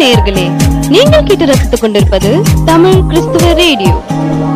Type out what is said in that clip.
நேயர்களே, நீங்கள் கேட்டு ரசித்துக் கொண்டிருப்பது தமிழ் கிறிஸ்துவ ரேடியோ.